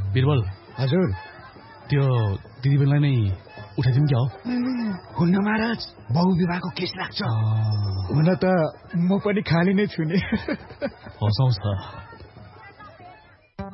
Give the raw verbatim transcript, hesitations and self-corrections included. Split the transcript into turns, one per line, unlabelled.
बिरबल।
हजुर।
त्यो दिदीबहिनीलाई नै उठाइदिउँ क्या हो?
हुन्न महाराज, बहुविवाहको केस लाग्छ। हुन त म पनि खाली नै छु नि।
हँसाउँछ।